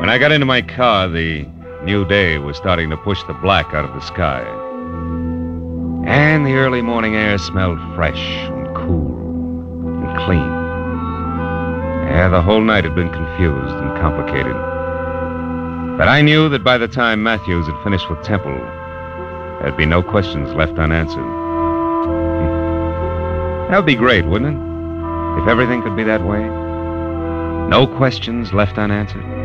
When I got into my car, the new day was starting to push the black out of the sky. And the early morning air smelled fresh and cool and clean. Yeah, the whole night had been confused and complicated. But I knew that by the time Matthews had finished with Temple, there'd be no questions left unanswered. That would be great, wouldn't it? If everything could be that way. No questions left unanswered.